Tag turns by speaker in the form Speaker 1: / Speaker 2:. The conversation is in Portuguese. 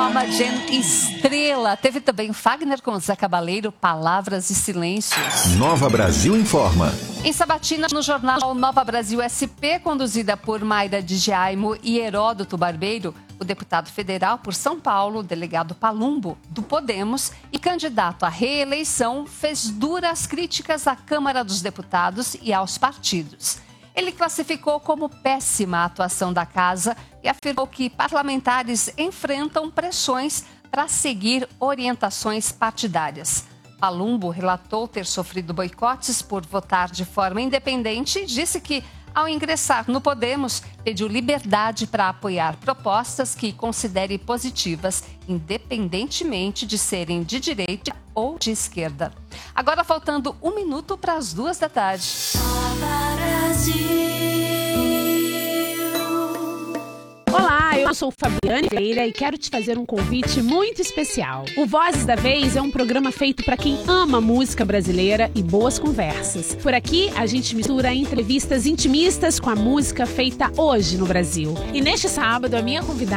Speaker 1: Nomadgen Estrela. Teve também Fagner com Zé Cabaleiro, Palavras e Silêncios.
Speaker 2: Nova Brasil Informa.
Speaker 1: Em sabatina, no jornal Nova Brasil SP, conduzida por Mayra de Giaimo e Heródoto Barbeiro, o deputado federal por São Paulo, delegado Palumbo, do Podemos e candidato à reeleição, fez duras críticas à Câmara dos Deputados e aos partidos. Ele classificou como péssima a atuação da casa e afirmou que parlamentares enfrentam pressões para seguir orientações partidárias. Palumbo relatou ter sofrido boicotes por votar de forma independente e disse que, ao ingressar no Podemos, pediu liberdade para apoiar propostas que considere positivas, independentemente de serem de direita ou de esquerda. Agora, faltando 1 minuto para as 2 da tarde.
Speaker 3: Olá, eu sou Fabiane Vieira e quero te fazer um convite muito especial. O Vozes da Vez é um programa feito para quem ama música brasileira e boas conversas. Por aqui, a gente mistura entrevistas intimistas com a música feita hoje no Brasil. E neste sábado, a minha convidada